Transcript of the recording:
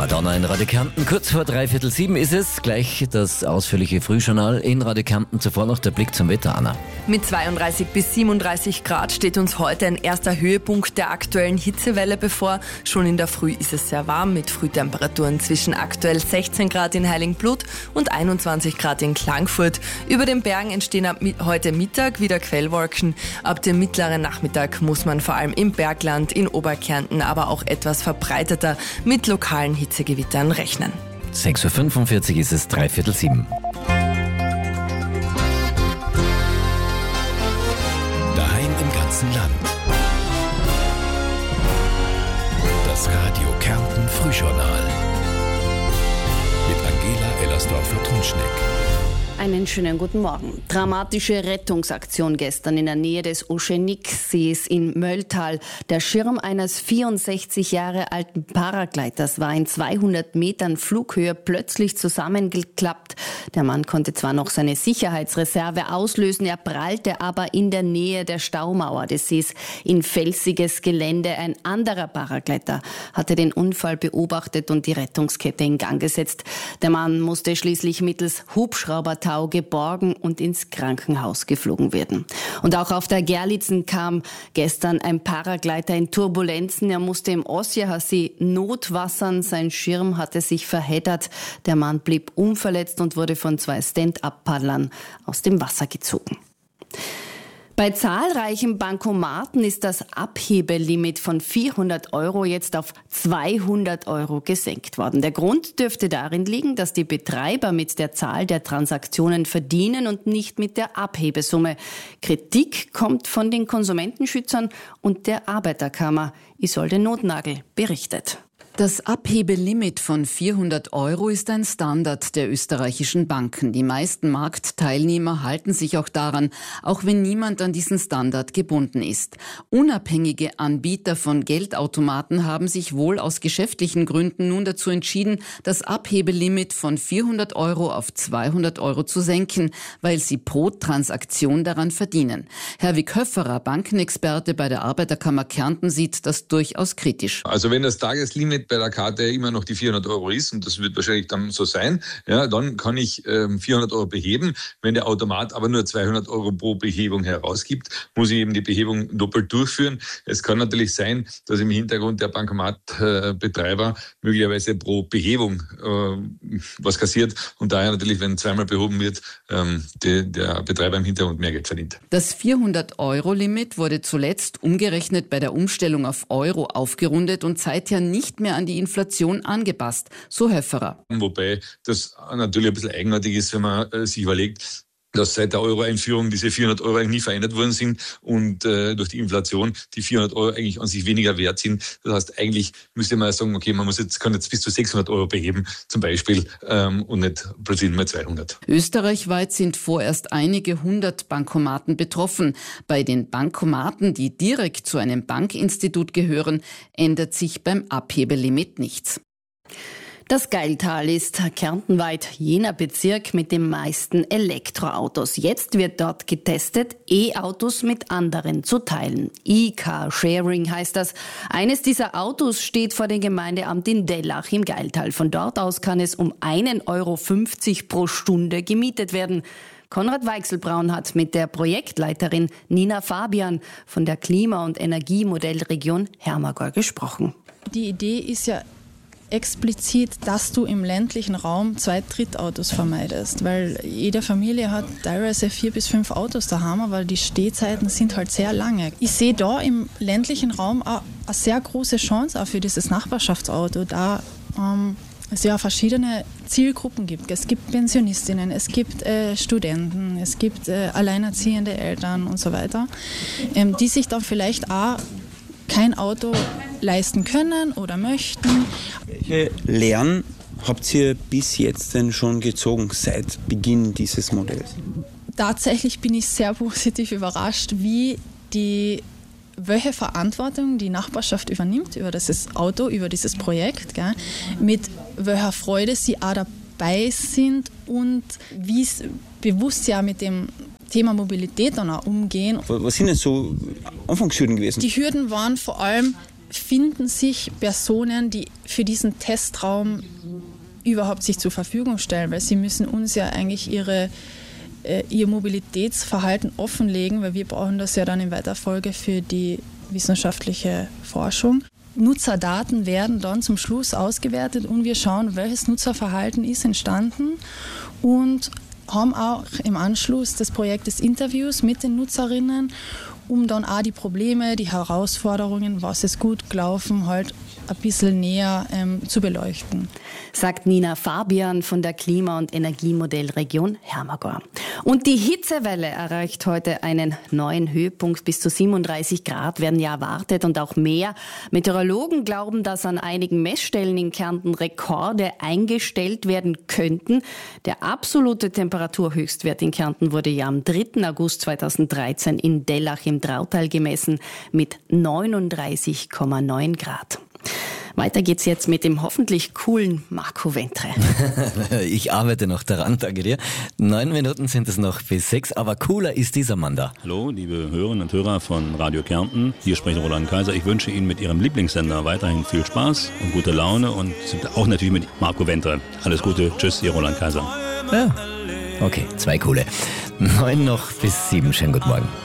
Madonna in Radio Kärnten. Kurz vor 6:45 ist es. Gleich das ausführliche Frühjournal in Radio Kärnten. Zuvor noch der Blick zum Wetter, Anna. Mit 32 bis 37 Grad steht uns heute ein erster Höhepunkt der aktuellen Hitzewelle bevor. Schon in der Früh ist es sehr warm mit Frühtemperaturen zwischen aktuell 16 Grad in Heiligenblut und 21 Grad in Klagenfurt. Über den Bergen entstehen ab heute Mittag wieder Quellwolken. Ab dem mittleren Nachmittag muss man vor allem im Bergland, in Oberkärnten, aber auch etwas verbreiteter mit lokalen Hitzegewittern rechnen. 6:45 ist es, 6:45. Daheim im ganzen Land. Das Radio Kärnten Frühjournal. Mit Angela Ellersdorfer-Trunschneck. Einen schönen guten Morgen. Dramatische Rettungsaktion gestern in der Nähe des Oschenicksees in Mölltal. Der Schirm eines 64 Jahre alten Paragleiters war in 200 Metern Flughöhe plötzlich zusammengeklappt. Der Mann konnte zwar noch seine Sicherheitsreserve auslösen, er prallte aber in der Nähe der Staumauer des Sees in felsiges Gelände. Ein anderer Paragleiter hatte den Unfall beobachtet und die Rettungskette in Gang gesetzt. Der Mann musste schließlich mittels Hubschraubertau geborgen und ins Krankenhaus geflogen werden. Und auch auf der Gerlitzen kam gestern ein Paragleiter in Turbulenzen. Er musste im Osjeher See notwassern. Sein Schirm hatte sich verheddert. Der Mann blieb unverletzt und wurde von 2 Stand-up-Paddlern aus dem Wasser gezogen. Bei zahlreichen Bankomaten ist das Abhebelimit von 400 € jetzt auf 200 € gesenkt worden. Der Grund dürfte darin liegen, dass die Betreiber mit der Zahl der Transaktionen verdienen und nicht mit der Abhebesumme. Kritik kommt von den Konsumentenschützern und der Arbeiterkammer. Isolde Notnagel berichtet. Das Abhebelimit von 400 € ist ein Standard der österreichischen Banken. Die meisten Marktteilnehmer halten sich auch daran, auch wenn niemand an diesen Standard gebunden ist. Unabhängige Anbieter von Geldautomaten haben sich wohl aus geschäftlichen Gründen nun dazu entschieden, das Abhebelimit von 400 € auf 200 € zu senken, weil sie pro Transaktion daran verdienen. Herwig Höfferer, Bankenexperte bei der Arbeiterkammer Kärnten, sieht das durchaus kritisch. Also wenn das Tageslimit bei der Karte immer noch die 400 € ist, und das wird wahrscheinlich dann so sein, ja, dann kann ich 400 € beheben. Wenn der Automat aber nur 200 € pro Behebung herausgibt, muss ich eben die Behebung doppelt durchführen. Es kann natürlich sein, dass im Hintergrund der Bankomatbetreiber möglicherweise pro Behebung was kassiert und daher natürlich, wenn zweimal behoben wird, der Betreiber im Hintergrund mehr Geld verdient. Das 400-€-Limit wurde zuletzt umgerechnet bei der Umstellung auf Euro aufgerundet und seither nicht mehr an die Inflation angepasst, so Höfferer. Wobei das natürlich ein bisschen eigenartig ist, wenn man sich überlegt, dass seit der Euro-Einführung diese 400 € eigentlich nie verändert worden sind und durch die Inflation die 400 € eigentlich an sich weniger wert sind. Das heißt, eigentlich müsste man sagen, okay, kann jetzt bis zu 600 € beheben zum Beispiel und nicht plötzlich nur 200. Österreichweit sind vorerst einige 100 Bankomaten betroffen. Bei den Bankomaten, die direkt zu einem Bankinstitut gehören, ändert sich beim Abhebelimit nichts. Das Gailtal ist kärntenweit jener Bezirk mit den meisten Elektroautos. Jetzt wird dort getestet, E-Autos mit anderen zu teilen. E-Car-Sharing heißt das. Eines dieser Autos steht vor dem Gemeindeamt in Dellach im Gailtal. Von dort aus kann es um 1,50 € pro Stunde gemietet werden. Konrad Weichselbraun hat mit der Projektleiterin Nina Fabian von der Klima- und Energiemodellregion Hermagor gesprochen. Die Idee ist ja explizit, dass du im ländlichen Raum 2 Drittautos vermeidest, weil jede Familie hat teilweise 4 bis 5 Autos daheim, aber die Stehzeiten sind halt sehr lange. Ich sehe da im ländlichen Raum auch eine sehr große Chance auch für dieses Nachbarschaftsauto, da es ja verschiedene Zielgruppen gibt. Es gibt Pensionistinnen, es gibt Studenten, es gibt alleinerziehende Eltern und so weiter, die sich dann vielleicht auch kein Auto leisten können oder möchten. Welche Lehren habt ihr bis jetzt denn schon gezogen seit Beginn dieses Modells? Tatsächlich bin ich sehr positiv überrascht, welche Verantwortung die Nachbarschaft übernimmt über dieses Auto, über dieses Projekt, gell, mit welcher Freude sie auch dabei sind und wie es bewusst ja mit dem Thema Mobilität dann auch umgehen. Was sind denn so Anfangshürden gewesen? Die Hürden waren vor allem finden sich Personen, die für diesen Testraum überhaupt sich zur Verfügung stellen, weil sie müssen uns ja eigentlich ihr Mobilitätsverhalten offenlegen, weil wir brauchen das ja dann in weiter Folge für die wissenschaftliche Forschung. Nutzerdaten werden dann zum Schluss ausgewertet und wir schauen, welches Nutzerverhalten ist entstanden und haben auch im Anschluss des Projektes Interviews mit den Nutzerinnen, um dann auch die Probleme, die Herausforderungen, was ist gut gelaufen, halt ein bisschen näher zu beleuchten. Sagt Nina Fabian von der Klima- und Energiemodellregion Hermagor. Und die Hitzewelle erreicht heute einen neuen Höhepunkt. Bis zu 37 Grad werden ja erwartet und auch mehr. Meteorologen glauben, dass an einigen Messstellen in Kärnten Rekorde eingestellt werden könnten. Der absolute Temperaturhöchstwert in Kärnten wurde ja am 3. August 2013 in Dellach im Trautal gemessen mit 39,9 Grad. Weiter geht's jetzt mit dem hoffentlich coolen Marco Ventre. Ich arbeite noch daran, danke dir. 9 Minuten sind es noch bis 6, aber cooler ist dieser Mann da. Hallo, liebe Hörerinnen und Hörer von Radio Kärnten. Hier spricht Roland Kaiser. Ich wünsche Ihnen mit Ihrem Lieblingssender weiterhin viel Spaß und gute Laune und auch natürlich mit Marco Ventre. Alles Gute, tschüss, Ihr Roland Kaiser. Ja, okay, 2 coole. 9 noch bis 7, schönen guten Morgen.